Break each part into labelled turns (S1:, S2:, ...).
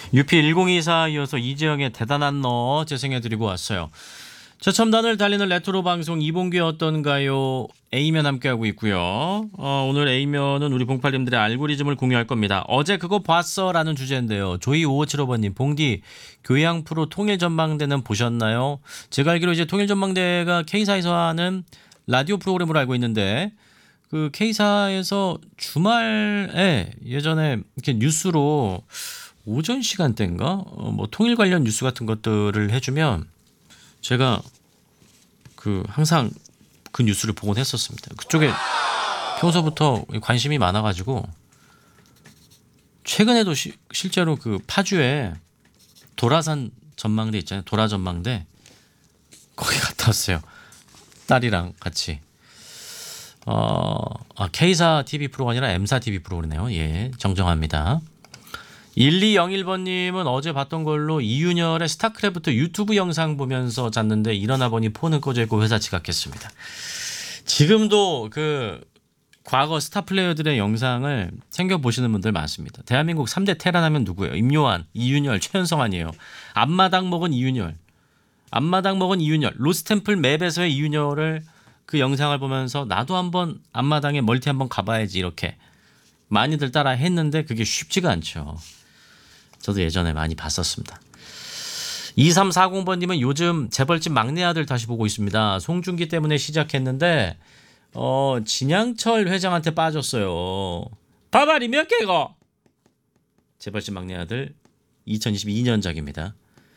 S1: UP1024 이어서 이재영의 대단한 너 재생해드리고 왔어요. 최첨단을 달리는 레트로 방송 이봉규의 어떤가요? A면 함께하고 있고요. 오늘 A면은 우리 봉팔님들의 알고리즘을 공유할 겁니다. 어제 그거 봤어? 라는 주제인데요. 조이5575번님, 봉디 교양 프로 통일전망대는 보셨나요? 제가 알기로 이제 통일전망대가 K사에서 하는 라디오 프로그램으로 알고 있는데 그 K사에서 주말에 예전에 이렇게 뉴스로 오전 시간대인가 뭐 통일 관련 뉴스 같은 것들을 해주면 제가 그 항상 그 뉴스를 보곤 했었습니다. 그쪽에 평소부터 관심이 많아가지고 최근에도 실제로 그 파주에 도라산 전망대 있잖아요. 도라 전망대 거기 갔다 왔어요. 딸이랑 같이. K사 TV 프로가 아니라 M사 TV 프로네요. 예, 정정합니다. 1201번님은 어제 봤던 걸로 이윤열의 스타크래프트 유튜브 영상 보면서 잤는데 일어나 보니 폰은 꺼져 있고 회사 지각했습니다. 지금도 그 과거 스타 플레이어들의 영상을 챙겨보시는 분들 많습니다. 대한민국 3대 테란 하면 누구예요? 임요한, 이윤열, 최현성 아니에요. 앞마당 먹은 이윤열. 앞마당 먹은 이윤열. 로스템플 맵에서의 이윤열을 그 영상을 보면서 나도 한번 앞마당에 멀티 한번 가봐야지 이렇게 많이들 따라 했는데 그게 쉽지가 않죠. 저도 예전에 많이 봤었습니다. 2340번님은 요즘 재벌집 막내 아들 다시 보고 있습니다. 송중기 때문에 시작했는데 진양철 회장한테 빠졌어요. 바바리 몇 개고? 재벌집 막내 아들 2022년작입니다.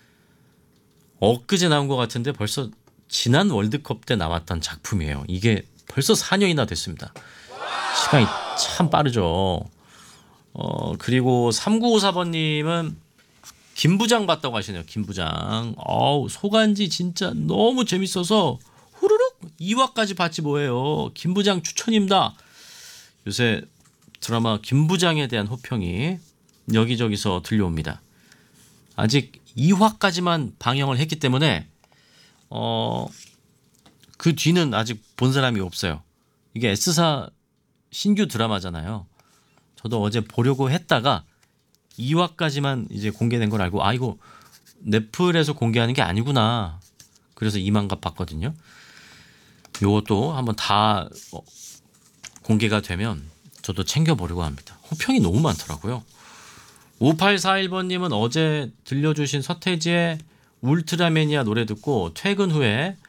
S1: 엊그제 나온 것 같은데 벌써 지난 월드컵 때 나왔던 작품이에요. 이게 벌써 4년이나 됐습니다. 시간이 참 빠르죠. 그리고 3954번님은 김부장 봤다고 하시네요. 김부장. 소간지 진짜 너무 재밌어서 후루룩 2화까지 봤지 뭐예요. 김부장 추천입니다. 요새 드라마 김부장에 대한 호평이 여기저기서 들려옵니다. 아직 2화까지만 방영을 했기 때문에 그 뒤는 아직 본 사람이 없어요. 이게 S사 신규 드라마잖아요. 저도 어제 보려고 했다가 2화까지만 이제 공개된 걸 알고 이거 넷플에서 공개하는 게 아니구나. 그래서 2만갑 봤거든요. 요것도 한번 다 공개가 되면 저도 챙겨보려고 합니다. 호평이 너무 많더라고요. 5841번님은 어제 들려주신 서태지의 울트라매니아 노래 듣고 퇴근 후에